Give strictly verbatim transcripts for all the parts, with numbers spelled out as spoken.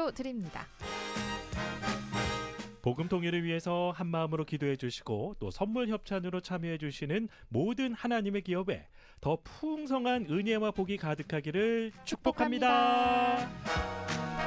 선물로 드립니다. 복음 통일을 위해서 한마음으로 기도해 주시고 또 선물 협찬으로 참여해 주시는 모든 하나님의 기업에 더 풍성한 은혜와 복이 가득하기를 축복합니다. 축복합니다.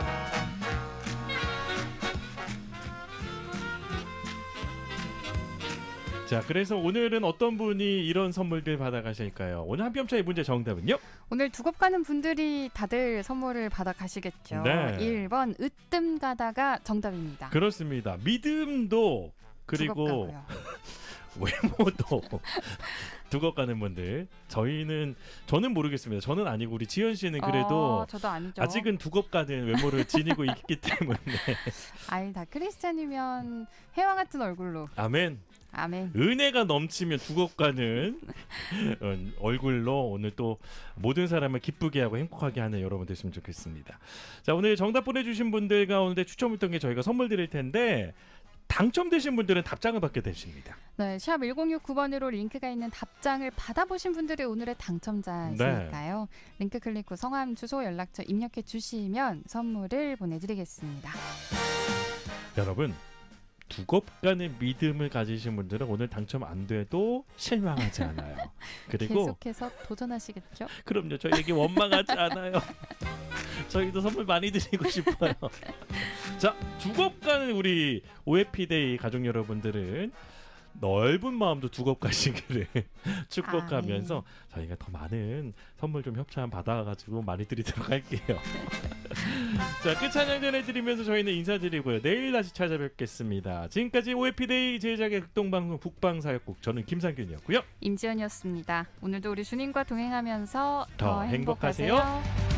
자, 그래서 오늘은 어떤 분이 이런 선물들 받아가실까요? 오늘 한 뼘 차이 문제 정답은요? 오늘 두 곡 가는 분들이 다들 선물을 받아가시겠죠. 네. 일 번 으뜸 가다가 정답입니다. 그렇습니다. 믿음도 그리고 외모도 두 곡 가는 분들. 저희는 저는 모르겠습니다. 저는 아니고 우리 지연 씨는 그래도 어, 저도 아니죠. 아직은 두 곡 가는 외모를 지니고 있기 때문에. 아이, 다 크리스찬이면 해와 같은 얼굴로. 아멘. 아멘. 은혜가 넘치면 두 곡 가는 얼굴로 오늘 또 모든 사람을 기쁘게 하고 행복하게 하는 여러분 됐으면 좋겠습니다. 자, 오늘 정답 보내주신 분들 가운데 추첨을 통해 저희가 선물 드릴 텐데 당첨되신 분들은 답장을 받게 되십니다. 네, 샵 일공육구 번으로 링크가 있는 답장을 받아보신 분들이 오늘의 당첨자이시니까요. 네. 링크 클릭 후 성함, 주소, 연락처 입력해 주시면 선물을 보내드리겠습니다. 여러분, 두 곡 가는 믿음을 가지신 분들은 오늘 당첨 안 돼도 실망하지 않아요. 그리고 계속해서 도전하시겠죠? 그럼요. 저희에게 원망하지 않아요. 저희도 선물 많이 드리고 싶어요. 자, 두 곡 가는 우리 오해피데이 가족 여러분들은 넓은 마음도 두 곡 가시기를 축복하면서 아, 네. 저희가 더 많은 선물 좀 협찬 받아가지고 많이 드리도록 할게요. 자, 끝 찬양 전해드리면서 저희는 인사드리고요. 내일 다시 찾아뵙겠습니다. 지금까지 오해피데이 제작의 극동방송 북방사역국, 저는 김상균이었고요. 임지연이었습니다. 오늘도 우리 주님과 동행하면서 더, 더 행복하세요. 행복하세요.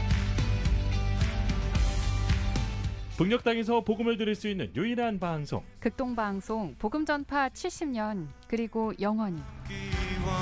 북녘 땅에서 복음을 들을 수 있는 유일한 방송, 극동방송 복음 전파 칠십 년, 그리고 영원히.